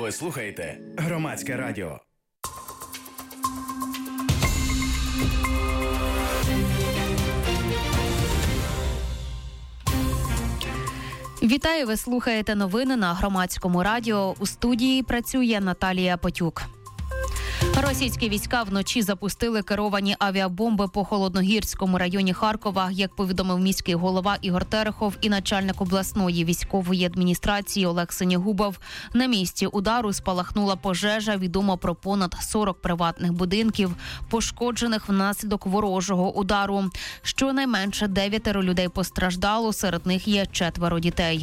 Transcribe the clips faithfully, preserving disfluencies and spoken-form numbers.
Ви слухаєте Громадське радіо. Вітаю, ви слухаєте новини на Громадському радіо. У студії працює Наталія Потюк. Російські війська вночі запустили керовані авіабомби по Холодногірському районі Харкова, як повідомив міський голова Ігор Терехов і начальник обласної військової адміністрації Олег Синягубов. На місці удару спалахнула пожежа, відомо про понад сорок приватних будинків, пошкоджених внаслідок ворожого удару. Щонайменше дев'ятеро людей постраждало, серед них є четверо дітей.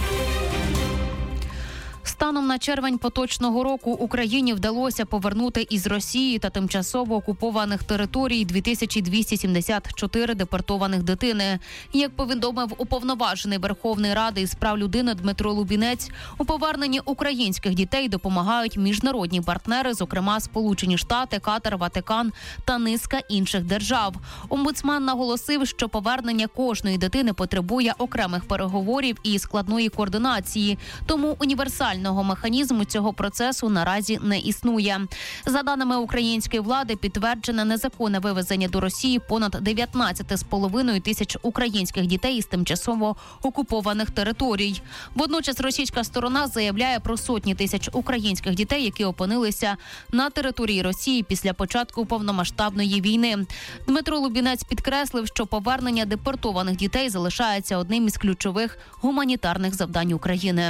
Станом на червень поточного року Україні вдалося повернути із Росії та тимчасово окупованих територій дві тисячі двісті сімдесят чотири депортованих дитини. Як повідомив уповноважений Верховної Ради із прав людини Дмитро Лубінець, у поверненні українських дітей допомагають міжнародні партнери, зокрема Сполучені Штати, Катар, Ватикан та низка інших держав. Омбудсмен наголосив, що повернення кожної дитини потребує окремих переговорів і складної координації, тому універсального механізму цього процесу наразі не існує. За даними української влади, підтверджене незаконне вивезення до Росії понад дев'ятнадцять з половиною тисяч українських дітей із тимчасово окупованих територій. Водночас російська сторона заявляє про сотні тисяч українських дітей, які опинилися на території Росії після початку повномасштабної війни. Дмитро Лубінець підкреслив, що повернення депортованих дітей залишається одним із ключових гуманітарних завдань України.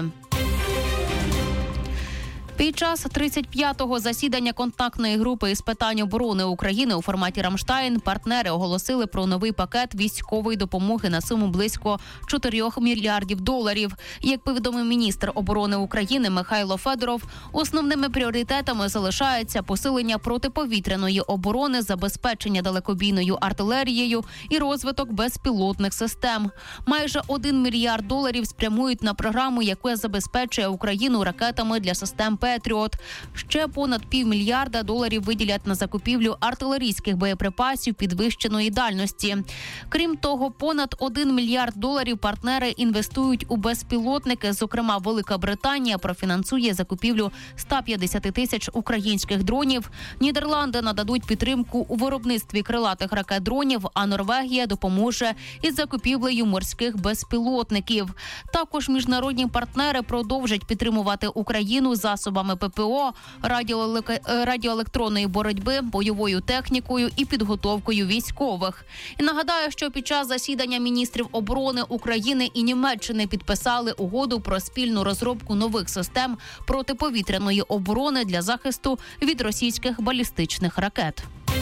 Під час тридцять п'ятого засідання контактної групи із питань оборони України у форматі «Рамштайн» партнери оголосили про новий пакет військової допомоги на суму близько чотирьох мільярдів доларів. Як повідомив міністр оборони України Михайло Федоров, основними пріоритетами залишаються посилення протиповітряної оборони, забезпечення далекобійною артилерією і розвиток безпілотних систем. Майже один мільярд доларів спрямують на програму, яка забезпечує Україну ракетами для систем «Петріот». Ще понад півмільярда доларів виділять на закупівлю артилерійських боєприпасів підвищеної дальності. Крім того, понад один мільярд доларів партнери інвестують у безпілотники. Зокрема, Велика Британія профінансує закупівлю ста п'ятдесят тисяч українських дронів. Нідерланди нададуть підтримку у виробництві крилатих ракет-дронів, а Норвегія допоможе із закупівлею морських безпілотників. Також міжнародні партнери продовжать підтримувати Україну засобами ППО, радіоелектронної боротьби, бойовою технікою і підготовкою військових. І нагадаю, що під час засідання міністрів оборони України і Німеччини підписали угоду про спільну розробку нових систем протиповітряної оборони для захисту від російських балістичних ракет.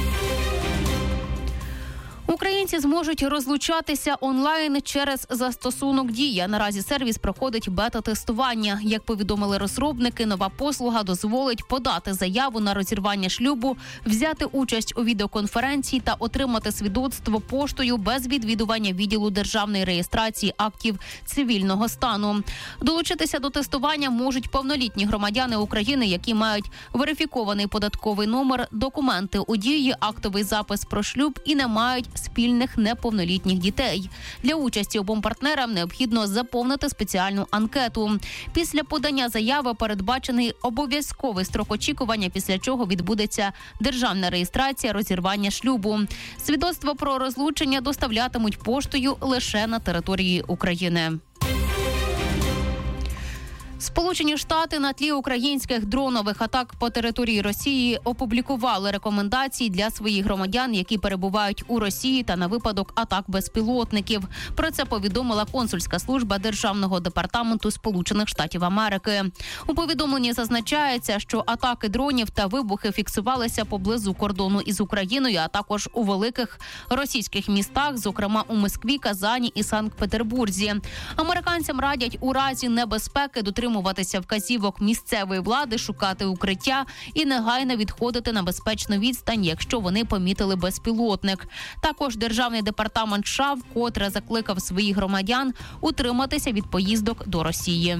Українці зможуть розлучатися онлайн через застосунок «Дія». Наразі сервіс проходить бета-тестування. Як повідомили розробники, нова послуга дозволить подати заяву на розірвання шлюбу, взяти участь у відеоконференції та отримати свідоцтво поштою без відвідування відділу державної реєстрації актів цивільного стану. Долучитися до тестування можуть повнолітні громадяни України, які мають верифікований податковий номер, документи у «Дії», актовий запис про шлюб і не мають спільних неповнолітніх дітей. Для участі обом партнерам необхідно заповнити спеціальну анкету. Після подання заяви передбачений обов'язковий строк очікування, після чого відбудеться державна реєстрація розірвання шлюбу. Свідоцтво про розлучення доставлятимуть поштою лише на території України. Сполучені Штати на тлі українських дронових атак по території Росії опублікували рекомендації для своїх громадян, які перебувають у Росії, та на випадок атак безпілотників. Про це повідомила консульська служба Державного департаменту Сполучених Штатів Америки. У повідомленні зазначається, що атаки дронів та вибухи фіксувалися поблизу кордону із Україною, а також у великих російських містах, зокрема у Москві, Казані і Санкт-Петербурзі. Американцям радять у разі небезпеки дотримуватися вказівок місцевої влади, шукати укриття і негайно відходити на безпечну відстань, якщо вони помітили безпілотник. Також Державний департамент США вкотре закликав своїх громадян утриматися від поїздок до Росії.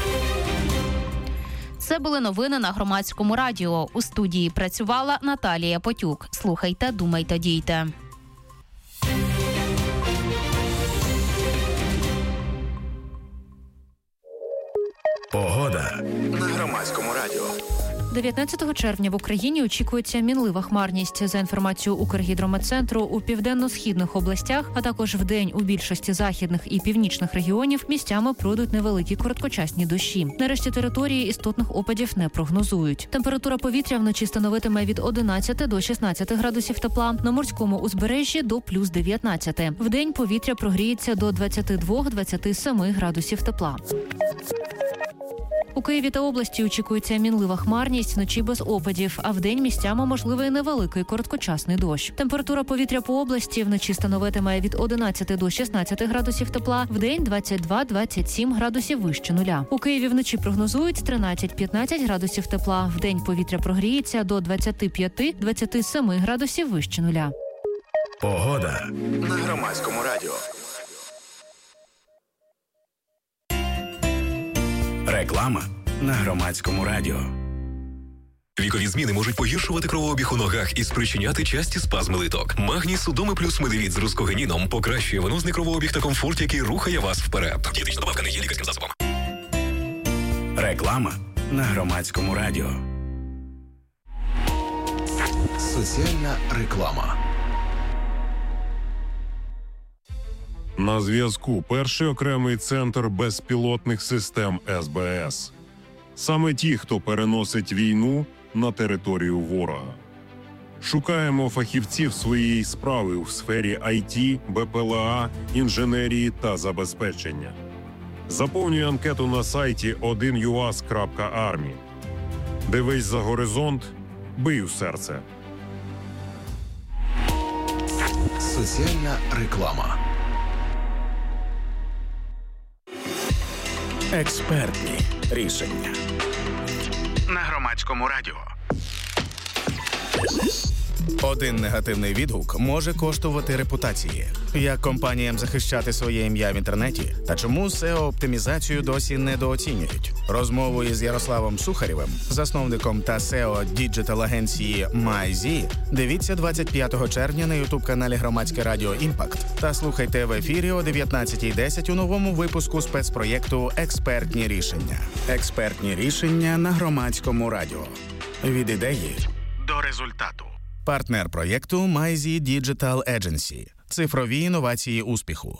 Це були новини на Громадському радіо. У студії працювала Наталія Потюк. Слухайте, думайте, дійте. Погода на Громадському радіо. дев'ятнадцятого червня в Україні очікується мінлива хмарність. За інформацією Укргідрометцентру, у південно-східних областях, а також вдень у більшості західних і північних регіонів місцями пройдуть невеликі короткочасні дощі. Нарешті території істотних опадів не прогнозують. Температура повітря вночі становитиме від одинадцяти до шістнадцяти градусів тепла, на морському узбережжі до плюс дев'ятнадцяти. Вдень повітря прогріється до двадцяти двох - двадцяти семи градусів тепла. У Києві та області очікується мінлива хмарність, вночі без опадів, а вдень місцями можливий невеликий короткочасний дощ. Температура повітря по області вночі становитиме від одинадцяти до шістнадцяти градусів тепла, вдень двадцять два - двадцять сім градусів вище нуля. У Києві вночі прогнозують тринадцять - п'ятнадцять градусів тепла, вдень повітря прогріється до двадцяти п'яти - двадцяти семи градусів вище нуля. Погода на Громадському радіо. Реклама на Громадському радіо. Вікові зміни можуть погіршувати кровообіг у ногах і спричиняти часті спазми литок. Магній Судоми плюс Медивіт з рускогеніном покращує венозний кровообіг та комфорт, який рухає вас вперед. Дієтична добавка не є лікарським засобом. Реклама на Громадському радіо. Соціальна реклама. На зв'язку перший окремий центр безпілотних систем ес бе ес. Саме ті, хто переносить війну на територію ворога. Шукаємо фахівців своєї справи у сфері ай ті, бе пе ел а, інженерії та забезпечення. Заповнюй анкету на сайті один ю ас крапка армі. Дивись за горизонт, бий у серце. Соціальна реклама. Експертні рішення на Громадському радіо. Один негативний відгук може коштувати репутації. Як компаніям захищати своє ім'я в інтернеті та чому сео-оптимізацію досі недооцінюють? Розмову із Ярославом Сухарєвим, засновником та сео діджитал-агенції MyZ, дивіться двадцять п'ятого червня на ютуб-каналі Громадське радіо «Імпакт» та слухайте в ефірі о дев'ятнадцятій десять у новому випуску спецпроєкту «Експертні рішення». Експертні рішення на Громадському радіо. Від ідеї до результату. Партнер проєкту MyZ Digital Agency. Цифрові інновації успіху.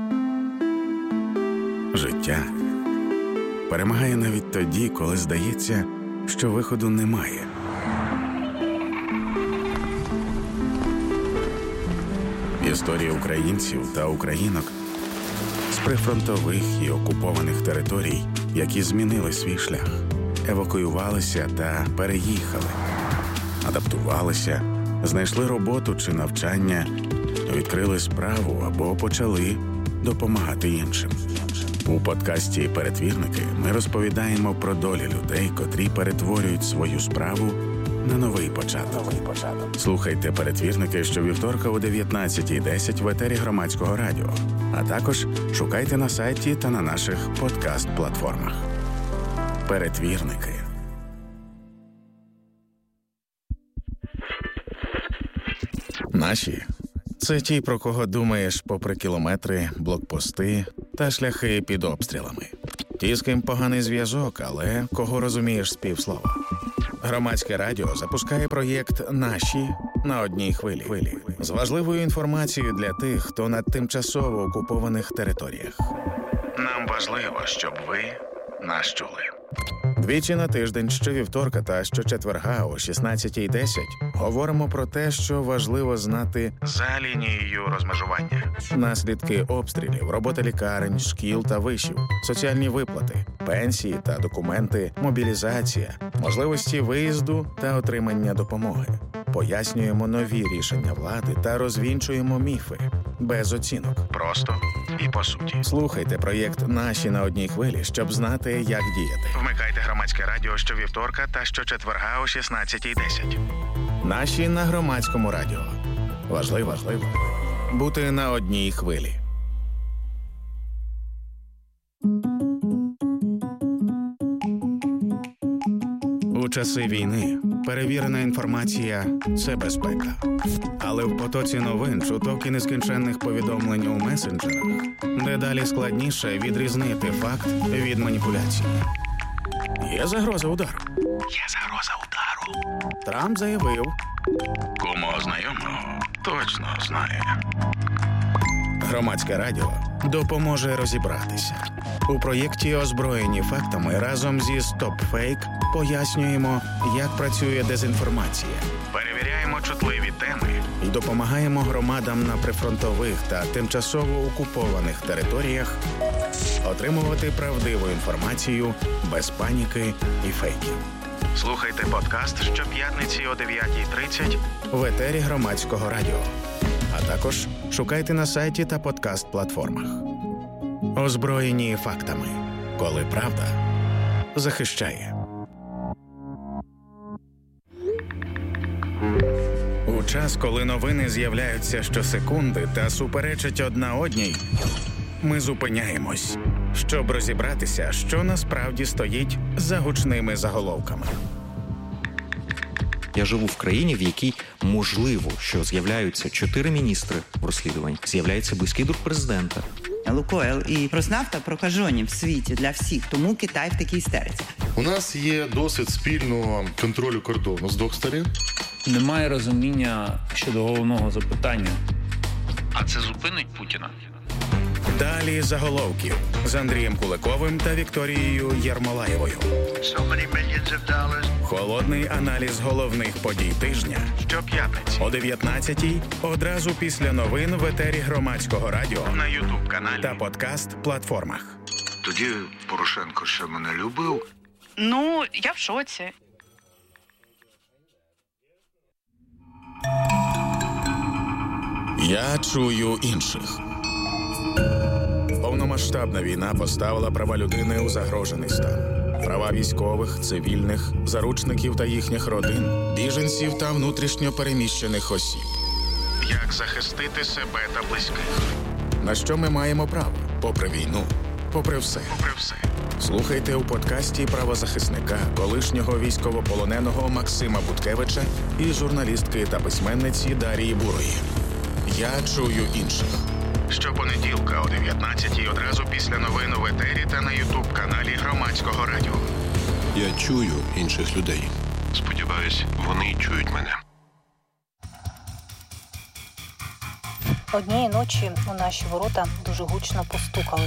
Життя перемагає навіть тоді, коли здається, що виходу немає. Історії українців та українок з прифронтових і окупованих територій, які змінили свій шлях, евакуювалися та переїхали, адаптувалися, знайшли роботу чи навчання, відкрили справу або почали допомагати іншим. У подкасті «Перетвірники» ми розповідаємо про долі людей, котрі перетворюють свою справу на новий початок. Слухайте «Перетвірники» щовівторка о дев'ятнадцятій десять в етері Громадського радіо, а також шукайте на сайті та на наших подкаст-платформах. «Перетвірники». Наші – це ті, про кого думаєш попри кілометри, блокпости та шляхи під обстрілами. Ті, з ким поганий зв'язок, але кого розумієш з півслова. Громадське радіо запускає проєкт «Наші» на одній хвилі. З важливою інформацією для тих, хто на тимчасово окупованих територіях. Нам важливо, щоб ви нас чули. Двічі на тиждень, щовівторка та щочетверга о шістнадцятій десять говоримо про те, що важливо знати за лінією розмежування. Наслідки обстрілів, робота лікарень, шкіл та вишів, соціальні виплати, пенсії та документи, мобілізація, можливості виїзду та отримання допомоги. Пояснюємо нові рішення влади та розвінчуємо міфи. Без оцінок. Просто і по суті. Слухайте проєкт «Наші» на одній хвилі, щоб знати, як діяти. Вмикайте Громадське радіо щовівторка та щочетверга о шістнадцятій десять. «Наші» на Громадському радіо. Важливо, важливо бути на одній хвилі. У часи війни перевірена інформація – це безпека. Але в потоці новин, чуток і нескінченних повідомлень у месенджерах дедалі складніше відрізнити факт від маніпуляції. Є загроза удару. Є загроза удару. Трамп заявив. Кому знайомого точно знає. Громадське радіо допоможе розібратися. У проєкті «Озброєні фактами» разом зі «Стоп-фейк» пояснюємо, як працює дезінформація. Перевіряємо чутливі теми. І допомагаємо громадам на прифронтових та тимчасово окупованих територіях отримувати правдиву інформацію без паніки і фейків. Слухайте подкаст щоп'ятниці о дев'ятій тридцять В етері Громадського радіо. А також шукайте на сайті та подкаст-платформах. Озброєні фактами. Коли правда захищає. У час, коли новини з'являються щосекунди та суперечать одна одній, ми зупиняємось, щоб розібратися, що насправді стоїть за гучними заголовками. Я живу в країні, в якій можливо, що з'являються чотири міністри в розслідуванні, з'являється близький друг президента. Лукойл і Роснафта прокажені в світі для всіх, тому Китай в такій істериці. У нас є досвід спільного контролю кордону з двох сторін. Немає розуміння щодо головного запитання. А це зупинить Путіна? Далі заголовків з Андрієм Куликовим та Вікторією Єрмолаєвою. Холодний аналіз головних подій тижня. Щоп'ятниці О дев'ятнадцятій одразу після новин в етері Громадського радіо на ютуб-каналі та подкаст-платформах. Тоді Порошенко ще мене любив. Ну, я в шоці. Я чую інших. Повномасштабна війна поставила права людини у загрожений стан. Права військових, цивільних, заручників та їхніх родин, біженців та внутрішньо переміщених осіб. Як захистити себе та близьких? На що ми маємо право? Попри війну, попри все. Попри все. Слухайте у подкасті правозахисника, колишнього військовополоненого Максима Буткевича і журналістки та письменниці Дарії Бурої. Я чую інших. Щопонеділка о дев'ятнадцятій одразу після новин в етері та на ютуб-каналі Громадського радіо. Я чую інших людей. Сподіваюсь, вони чують мене. Однієї ночі у наші ворота дуже гучно постукали.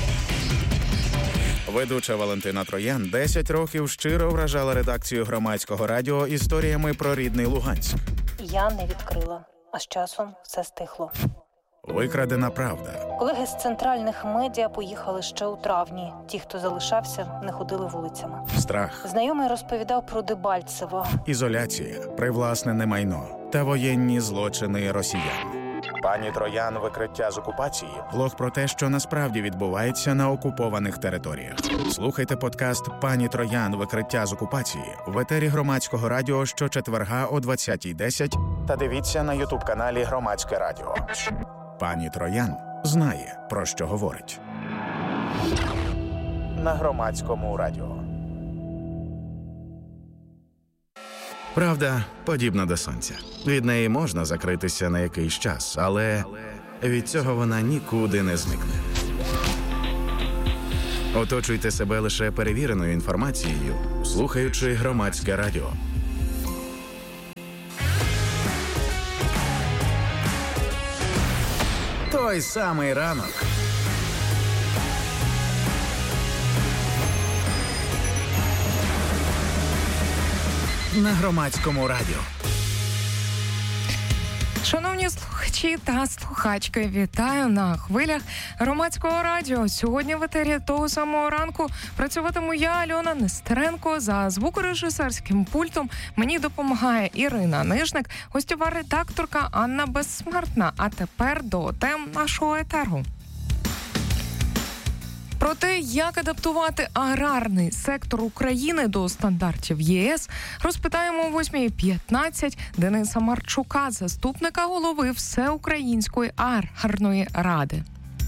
Ведуча Валентина Троян десять років щиро вражала редакцію Громадського радіо історіями про рідний Луганськ. Я не відкрила, а з часом все стихло. Викрадена правда. Колеги з центральних медіа поїхали ще у травні. Ті, хто залишався, не ходили вулицями. Страх. Знайомий розповідав про Дебальцево. Ізоляція, привласнене майно та воєнні злочини росіян. Пані Троян «Викриття з окупації» – блог про те, що насправді відбувається на окупованих територіях. Слухайте подкаст «Пані Троян. Викриття з окупації» в етері Громадського радіо щочетверга о двадцятій десять та дивіться на ютуб-каналі Громадське радіо. Пані Троян знає, про що говорить. На Громадському радіо. Правда подібна до сонця. Від неї можна закритися на якийсь час, але від цього вона нікуди не зникне. Оточуйте себе лише перевіреною інформацією, слухаючи Громадське радіо. Той самий ранок. На Громадському радіо. Шановні слухачі та слухачки, вітаю на хвилях Громадського радіо. Сьогодні в етері того самого ранку працюватиму я, Альона Нестеренко. За звукорежисерським пультом мені допомагає Ірина Нижник, гостьова редакторка Анна Безсмертна. А тепер до тем нашого етеру. Про те, як адаптувати аграрний сектор України до стандартів ЄС, розпитаємо о восьмій п'ятнадцять Дениса Марчука, заступника голови Всеукраїнської аграрної ради.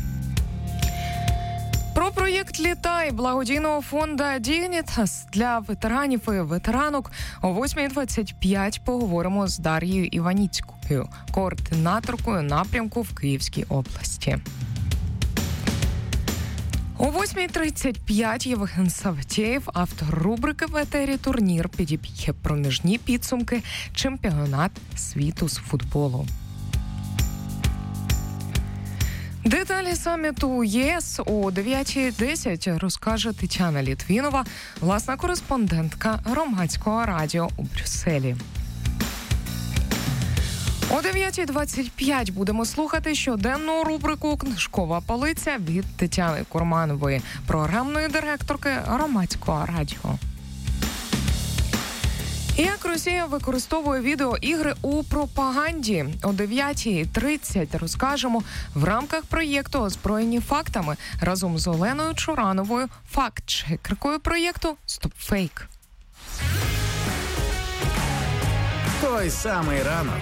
Про проєкт «Літай» благодійного фонду «Дігнітас» для ветеранів і ветеранок о восьмій двадцять п'ять поговоримо з Дар'єю Іваніцькою, координаторкою напрямку в Київській області. О восьмій тридцять п'ять Євген Саватєєв, автор рубрики в етері «Турнір», підіб'є проміжні підсумки чемпіонат світу з футболу. Деталі саміту ЄС о дев'ятій десять розкаже Тетяна Літвінова, власна кореспондентка Громадського радіо у Брюсселі. О дев'ятій двадцять п'ять будемо слухати щоденну рубрику «Книжкова полиця» від Тетяни Курманової, програмної директорки Громадського радіо. Як Росія використовує відеоігри у пропаганді? О дев'ятій тридцять розкажемо в рамках проєкту «Озброєні фактами» разом з Оленою Чурановою, факт-чекеркою проєкту «Стопфейк». Той самий ранок.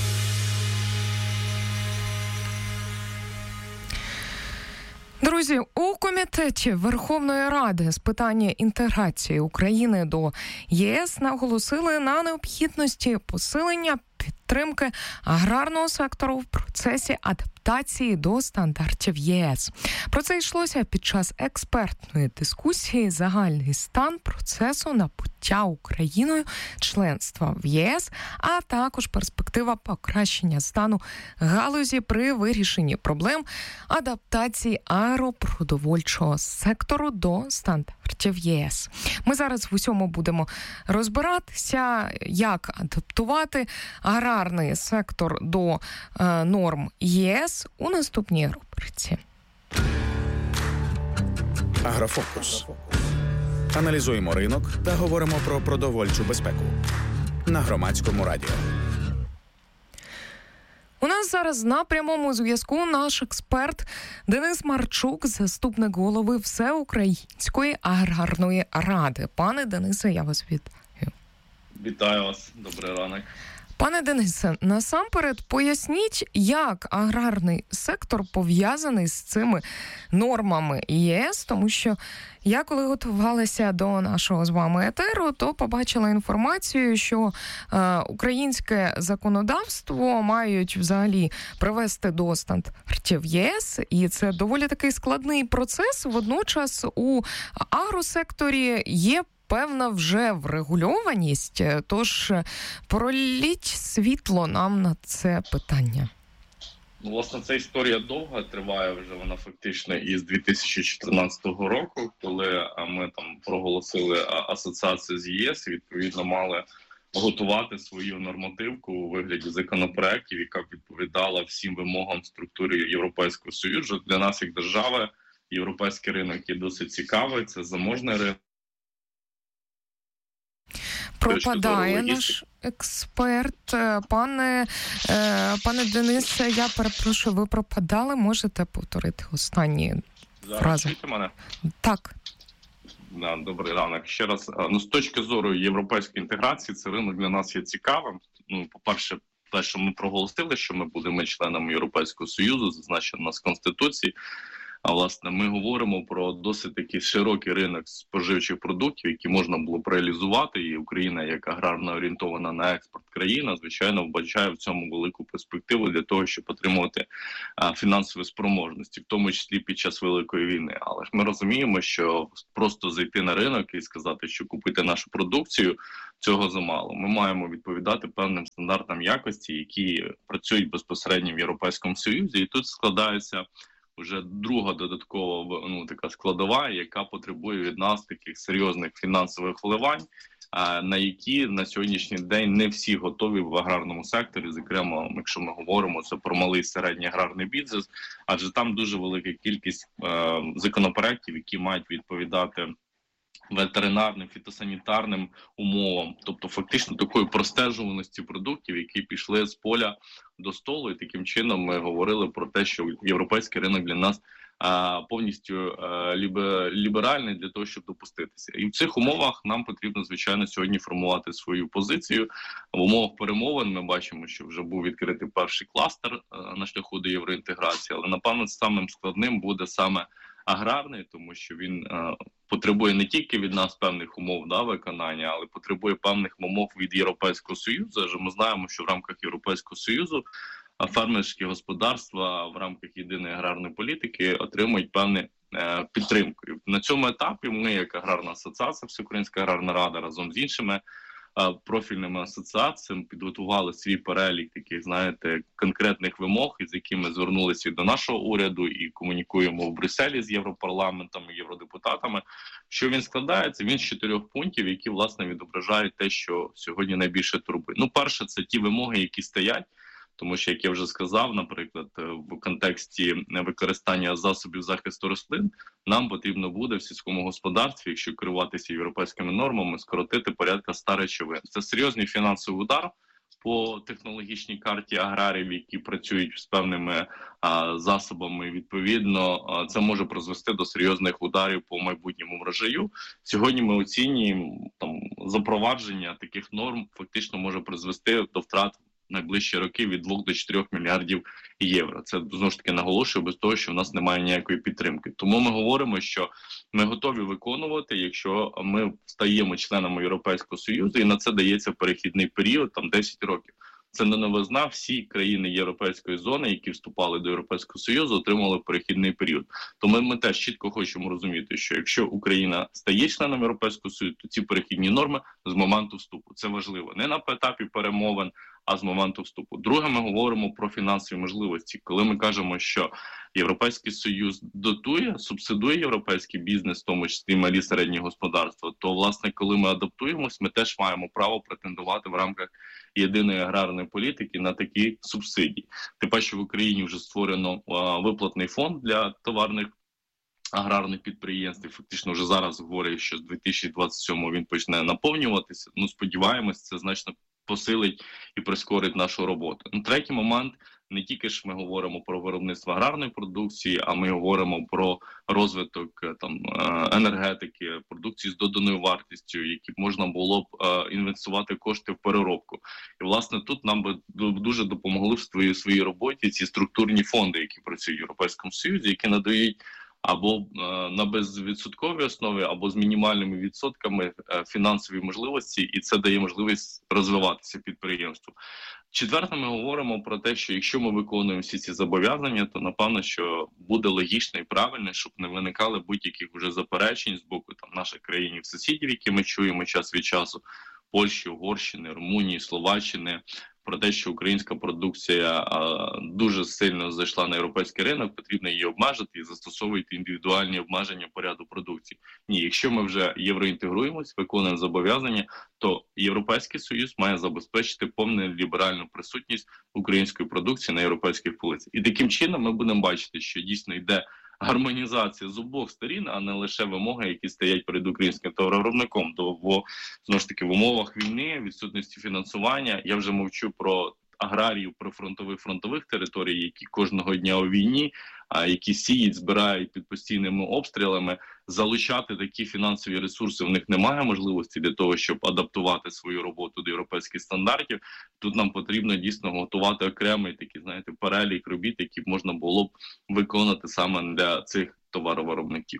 Друзі, у Комітеті Верховної Ради з питання інтеграції України до ЄС наголосили на необхідності посилення підтримки аграрного сектору в процесі адаптації до стандартів ЄС. Про це йшлося під час експертної дискусії «Загальний стан процесу набуття Україною членства в ЄС», а також перспектива покращення стану галузі при вирішенні проблем адаптації агропродовольчого сектору до стандартів ЄС. Ми зараз в усьому будемо розбиратися, як адаптувати аграрний сектор до е, норм ЄС у наступній рубриці. Агрофокус. Аналізуємо ринок та говоримо про продовольчу безпеку. На Громадському радіо. У нас зараз на прямому зв'язку наш експерт Денис Марчук, заступник голови Всеукраїнської аграрної ради. Пане Денисе, я вас вітаю. Вітаю вас. Добрий ранок. Пане Денисе, насамперед поясніть, як аграрний сектор пов'язаний з цими нормами ЄС, тому що я, коли готувалася до нашого з вами етеру, то побачила інформацію, що е, українське законодавство мають взагалі привести до стандартів ЄС, і це доволі такий складний процес. Водночас у агросекторі є певна вже врегульованість, тож проліть світло нам на це питання. Ну, власне, ця історія довга, триває вже вона фактично із дві тисячі чотирнадцятого року, коли ми там проголосили асоціацію з ЄС і, відповідно, мали готувати свою нормативку у вигляді законопроєктів, яка б відповідала всім вимогам структури Європейського Союзу. Для нас, як держави, європейський ринок є досить цікавий, це заможний ринок. Пропадає наш експерт. Пане, е, пане Денисе, я перепрошую, ви пропадали? Можете повторити останні Зараз фрази? чуєте мене? Так. Да, добрий ранок. Ще раз, ну, з точки зору європейської інтеграції, цей ринок для нас є цікавим. Ну, по-перше, те, що ми проголосили, що ми будемо членами Європейського Союзу, зазначено у нас в Конституції. А, власне, ми говоримо про досить такий широкий ринок споживчих продуктів, які можна було б реалізувати, і Україна, як аграрно орієнтована на експорт країна, звичайно, вбачає в цьому велику перспективу для того, щоб отримувати а, фінансові спроможності, в тому числі під час Великої війни. Але ж ми розуміємо, що просто зайти на ринок і сказати, що купити нашу продукцію, цього замало. Ми маємо відповідати певним стандартам якості, які працюють безпосередньо в Європейському Союзі, і тут складається вже друга додаткова, ну, така складова, яка потребує від нас таких серйозних фінансових вливань, на які на сьогоднішній день не всі готові в аграрному секторі, зокрема, якщо ми говоримо це про малий і середній аграрний бізнес, адже там дуже велика кількість е, законопроєктів, які мають відповідати ветеринарним, фітосанітарним умовам, тобто фактично такої простежуваності продуктів, які пішли з поля до столу, і таким чином ми говорили про те, що європейський ринок для нас а, повністю а, ліберальний для того, щоб допуститися. І в цих умовах нам потрібно, звичайно, сьогодні формувати свою позицію. В умовах перемовин ми бачимо, що вже був відкритий перший кластер а, на шляху до євроінтеграції, але, напевно, самим складним буде саме аграрний, тому що він е, потребує не тільки від нас певних умов да, виконання, але потребує певних умов від Європейського Союзу. Адже ми знаємо, що в рамках Європейського Союзу фермерські господарства в рамках єдиної аграрної політики отримують певні е, підтримкою. На цьому етапі ми, як аграрна асоціація, Всеукраїнська аграрна рада, разом з іншими профільними асоціаціями підготували свій перелік таких, знаєте, конкретних вимог, із якими звернулися до нашого уряду і комунікуємо в Брюсселі з Європарламентом і євродепутатами. Що він складається? Він з чотирьох пунктів, які, власне, відображають те, що сьогодні найбільше турбує. Ну, перше, це ті вимоги, які стоять, тому що, як я вже сказав, наприклад, в контексті використання засобів захисту рослин, нам потрібно буде в сільському господарстві, якщо керуватися європейськими нормами, скоротити порядка ста речовин. Це серйозний фінансовий удар по технологічній карті аграрів, які працюють з певними а, засобами. Відповідно, а, це може призвести до серйозних ударів по майбутньому врожаю. Сьогодні ми оцінюємо, там, запровадження таких норм фактично може призвести до втрат найближчі роки від двох до чотирьох мільярдів євро. Це, знову ж таки, наголошую, без того, що в нас немає ніякої підтримки. Тому ми говоримо, що ми готові виконувати, якщо ми стаємо членами Європейського Союзу, і на це дається перехідний період, там десять років. Це не новизна, всі країни Європейської зони, які вступали до Європейського Союзу, отримали перехідний період. Тому ми теж чітко хочемо розуміти, що якщо Україна стає членом Європейського Союзу, то ці перехідні норми з моменту вступу. Це важливо не на етапі перемовин, а з моменту вступу. Друге, ми говоримо про фінансові можливості. Коли ми кажемо, що Європейський Союз дотує, субсидує європейський бізнес, в тому числі малі середні господарства, то, власне, коли ми адаптуємось, ми теж маємо право претендувати в рамках єдиної аграрної політики на такі субсидії. Тим паче в Україні вже створено а, виплатний фонд для товарних аграрних підприємств. Фактично вже зараз говорять, що з дві тисячі двадцять сьомого він почне наповнюватися. Ну, сподіваємось, це значно посилить і прискорить нашу роботу. Ну, третій момент, не тільки ж ми говоримо про виробництво аграрної продукції, а ми говоримо про розвиток там енергетики, продукції з доданою вартістю, які б можна було б інвестувати кошти в переробку. І, власне, тут нам би дуже допомогли в своїй, своїй роботі ці структурні фонди, які працюють в Європейському Союзі, які надають або е, на безвідсотковій основі, або з мінімальними відсотками е, фінансові можливості, і це дає можливість розвиватися підприємству. Четверте, ми говоримо про те, що якщо ми виконуємо всі ці зобов'язання, то, напевно, що буде логічно і правильно, щоб не виникали будь-яких уже заперечень з боку там наших країн-сусідів, які ми чуємо час від часу, Польщі, Угорщини, Румунії, Словаччини, про те, що українська продукція а, дуже сильно зайшла на європейський ринок, потрібно її обмежити і застосовувати індивідуальні обмеження по ряду продукції. Ні, якщо ми вже євроінтегруємось, виконуємо зобов'язання, то Європейський Союз має забезпечити повну ліберальну присутність української продукції на європейських полицях. І таким чином ми будемо бачити, що дійсно йде гармонізація з обох сторін, а не лише вимоги, які стоять перед українським товаровиробником. Бо, знову ж таки, в умовах війни, відсутності фінансування, я вже мовчу про аграріїв прифронтових фронтових територій, які кожного дня у війні, а які сіють, збирають під постійними обстрілами, залучати такі фінансові ресурси в них немає можливості для того, щоб адаптувати свою роботу до європейських стандартів. Тут нам потрібно дійсно готувати окремий такий, знаєте, перелік робіт, які б можна було б виконати саме для цих товаровиробників.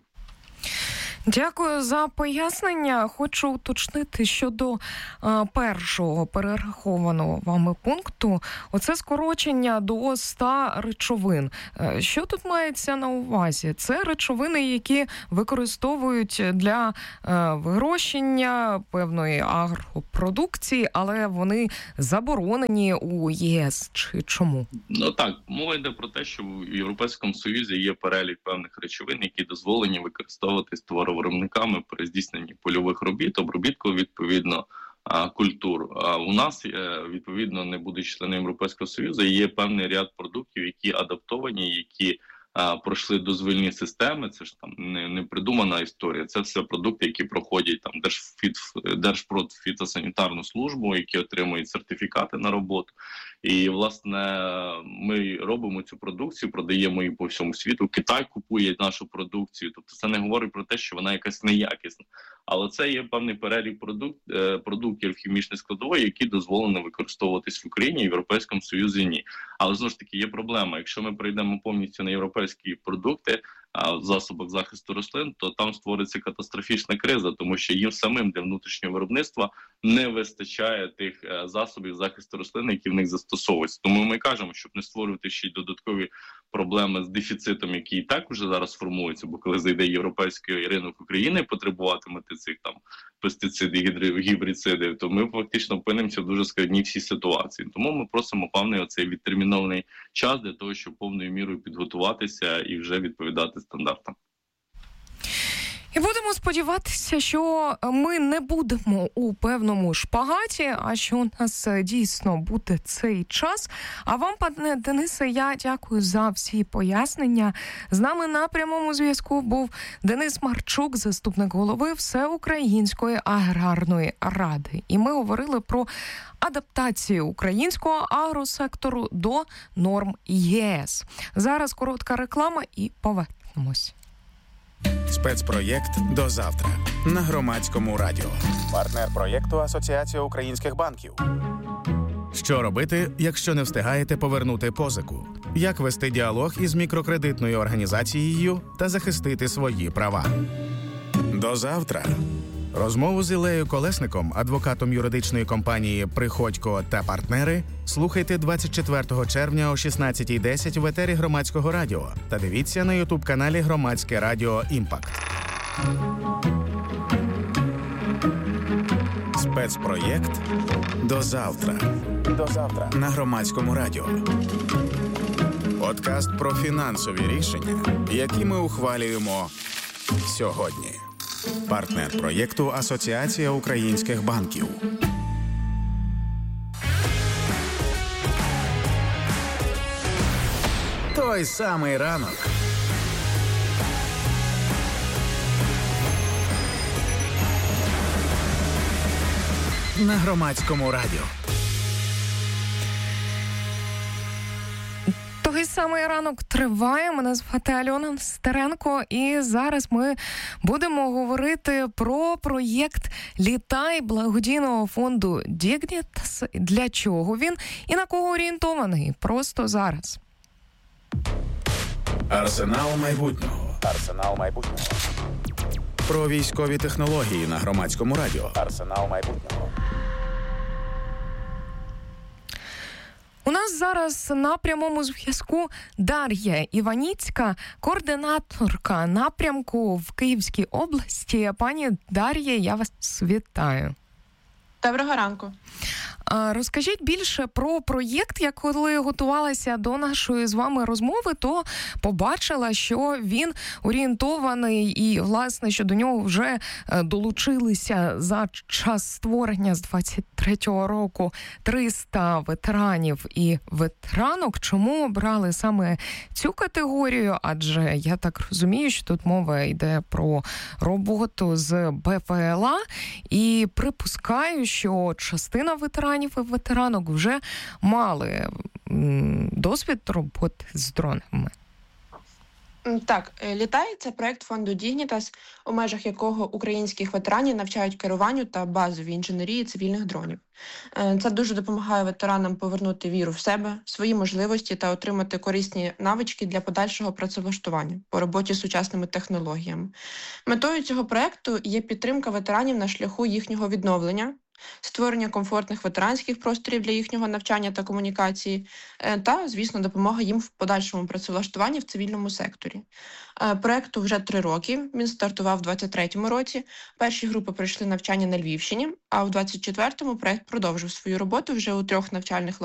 Дякую за пояснення. Хочу уточнити щодо а, першого перерахованого вами пункту. Оце скорочення до ста речовин. Що тут мається на увазі? Це речовини, які використовують для а, вирощення певної агропродукції, але вони заборонені у ЄС. Чи чому? Ну так, мова йде про те, що в Європейському Союзі є перелік певних речовин, які дозволені використовувати з товаровиробниками при здійсненні польових робіт, обробітку, відповідно, культур. А у нас, відповідно, не будучи членом Європейського Союзу, є певний ряд продуктів, які адаптовані, які а, пройшли дозвільні системи. Це ж там не, не придумана історія. Це все продукти, які проходять там Держфіт, Держпродфітосанітарну службу, які отримують сертифікати на роботу. І, власне, ми робимо цю продукцію, продаємо її по всьому світу. Китай купує нашу продукцію. Тобто це не говорить про те, що вона якась неякісна. Але це є певний перелік продукт, продуктів хімічної складової, які дозволено використовуватись в Україні, в Європейському Союзі ні. Але, знову ж таки, є проблема. Якщо ми перейдемо повністю на європейські продукти, в засобах захисту рослин, то там створиться катастрофічна криза, тому що їм самим для внутрішнього виробництва не вистачає тих засобів захисту рослин, які в них застосовуються. Тому ми кажемо, щоб не створювати ще й додаткові проблеми з дефіцитом, який і так вже зараз формується, бо коли зайде європейський ринок України потребуватимете цих там пестицидів, гібрицидів, то ми фактично опинимося в дуже складній всій ситуації. Тому ми просимо певний оцей відтермінований час для того, щоб повною мірою підготуватися і вже відповідати стандартам. І будемо сподіватися, що ми не будемо у певному шпагаті, а що у нас дійсно буде цей час. А вам, пане Денисе, я дякую за всі пояснення. З нами на прямому зв'язку був Денис Марчук, заступник голови Всеукраїнської аграрної ради. І ми говорили про адаптацію українського агросектору до норм ЄС. Зараз коротка реклама і повернемось. Спецпроєкт «До завтра» на Громадському радіо. Партнер проєкту Асоціація українських банків. Що робити, якщо не встигаєте повернути позику? Як вести діалог із мікрокредитною організацією та захистити свої права? До завтра. Розмову з Іллею Колесником, адвокатом юридичної компанії «Приходько та партнери», слухайте двадцять четвертого червня о шістнадцятій десять в етері Громадського радіо та дивіться на ютуб-каналі Громадське радіо «Імпакт». Спецпроєкт «До завтра». До завтра на Громадському радіо. Подкаст про фінансові рішення, які ми ухвалюємо сьогодні. Партнер проєкту Асоціація українських банків. Той самий ранок. На Громадському радіо. Той самий ранок триває. Мене звати Альона Нестеренко. І зараз ми будемо говорити про проєкт «Літай» благодійного фонду Dignitas. Для чого він і на кого орієнтований? Просто зараз. Арсенал майбутнього. Арсенал майбутнього. Про військові технології на Громадському радіо. Арсенал майбутнього. У нас зараз на прямому зв'язку Дар'я Іваніцька, координаторка напрямку в Київській області. Пані Дар'я, я вас вітаю. Доброго ранку. Розкажіть більше про проєкт. Я коли готувалася до нашої з вами розмови, то побачила, що він орієнтований і, власне, що до нього вже долучилися за час створення з двадцять третього року триста ветеранів і ветеранок. Чому обрали саме цю категорію? Адже я так розумію, що тут мова йде про роботу з БПЛА, і припускаю, що частина ветеранів і ветеранок вже мали досвід роботи з дронами. Так, «Літай» – це проєкт фонду Dignitas, у межах якого українських ветеранів навчають керуванню та базовій інженерії цивільних дронів. Це дуже допомагає ветеранам повернути віру в себе, свої можливості та отримати корисні навички для подальшого працевлаштування по роботі з сучасними технологіями. Метою цього проєкту є підтримка ветеранів на шляху їхнього відновлення, створення комфортних ветеранських просторів для їхнього навчання та комунікації та, звісно, допомога їм в подальшому працевлаштуванні в цивільному секторі. Проєкту вже три роки, він стартував у двадцять третьому році, перші групи пройшли навчання на Львівщині, а у двадцять четвертому проєкт продовжив свою роботу вже у трьох навчальних